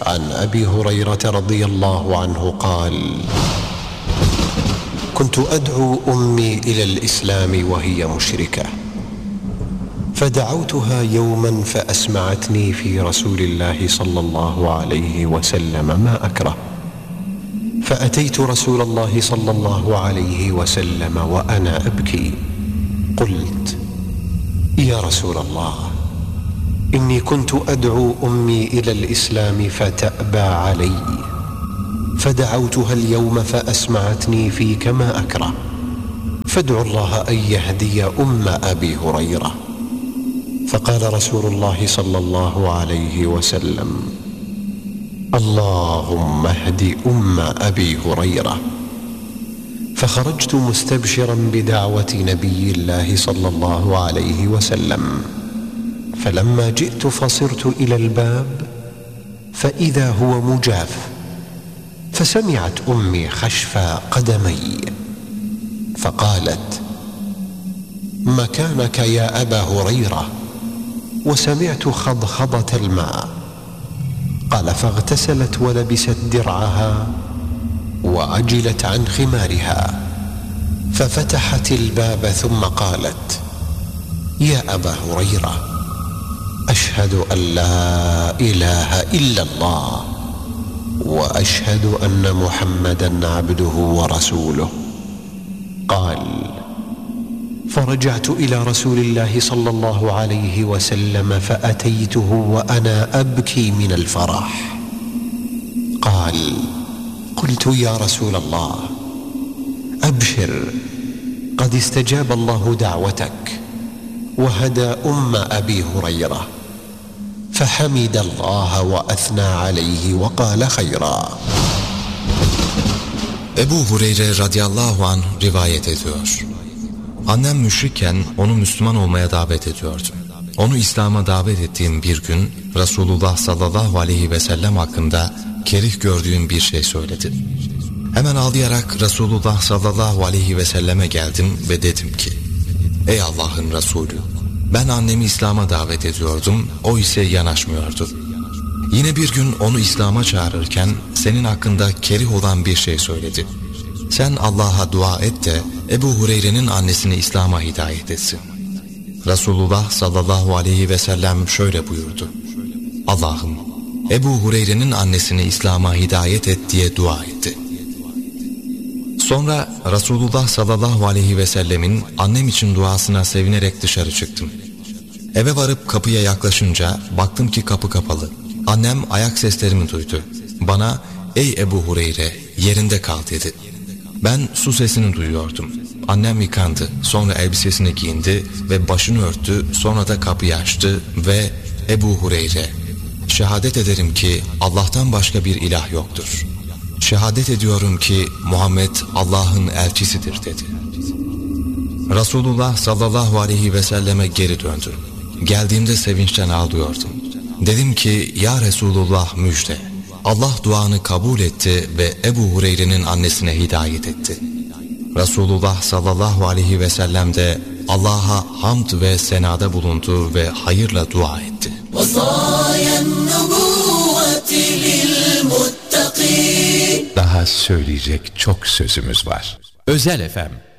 عن أبي هريرة رضي الله عنه قال: كنت أدعو أمي إلى الإسلام وهي مشركة، فدعوتها يوما فأسمعتني في رسول الله صلى الله عليه وسلم ما أكره، فأتيت رسول الله صلى الله عليه وسلم وأنا أبكي، قلت: يا رسول الله، إني كنت أدعو أمي إلى الإسلام فتأبى علي، فدعوتها اليوم فأسمعتني فيك ما أكره، فادع الله أن يهدي أم أبي هريرة. فقال رسول الله صلى الله عليه وسلم: اللهم اهد أم أبي هريرة. فخرجت مستبشرا بدعوة نبي الله صلى الله عليه وسلم، فلما جئت فصرت إلى الباب فإذا هو مجاف، فسمعت أمي خشف قدمي فقالت: مكانك يا أبا هريرة. وسمعت خضخضة الماء. قال: فاغتسلت ولبست درعها وعجلت عن خمارها، ففتحت الباب ثم قالت: يا أبا هريرة، أشهد أن لا إله إلا الله وأشهد أن محمدا عبده ورسوله. قال: فرجعت إلى رسول الله صلى الله عليه وسلم فأتيته وأنا أبكي من الفرح. قال: قلت: يا رسول الله، أبشر، قد استجاب الله دعوتك وهدى أم أبي هريرة. فحمد الله وأثنى عليه وقال خيرا. Ebu Hureyre radıyallahu anh rivayet ediyor. Annem müşrikken onu Müslüman olmaya davet ediyordu. Onu İslam'a davet ettiğim bir gün Resulullah sallallahu aleyhi ve sellem hakkında kerih gördüğüm bir şey söyledi. Hemen ağlayarak Resulullah sallallahu aleyhi ve selleme geldim ve dedim ki: ey Allah'ın Resulü, ben annemi İslam'a davet ediyordum, o ise yanaşmıyordu. Yine bir gün onu İslam'a çağırırken senin hakkında kerih olan bir şey söyledi. Sen Allah'a dua et de Ebu Hureyre'nin annesini İslam'a hidayet etsin. Resulullah sallallahu aleyhi ve sellem şöyle buyurdu: Allah'ım, Ebu Hureyre'nin annesini İslam'a hidayet et diye dua etti. Sonra Resulullah sallallahu aleyhi ve sellemin annem için duasına sevinerek dışarı çıktım. Eve varıp kapıya yaklaşınca baktım ki kapı kapalı. Annem ayak seslerimi duydu. Bana ey Ebu Hureyre, yerinde kal dedi. Ben su sesini duyuyordum. Annem yıkandı, sonra elbisesini giyindi ve başını örttü, sonra da kapıyı açtı ve Ebu Hureyre, şehadet ederim ki Allah'tan başka bir ilah yoktur. Şehadet ediyorum ki Muhammed Allah'ın elçisidir dedi. Resulullah sallallahu aleyhi ve selleme geri döndü. Geldiğimde sevinçten ağlıyordum. Dedim ki ya Resulullah müjde. Allah duanı kabul etti ve Ebu Hureyre'nin annesine hidayet etti. Resulullah sallallahu aleyhi ve sellem de Allah'a hamd ve senada bulundu ve hayırla dua etti. Daha söyleyecek çok sözümüz var. Özel FM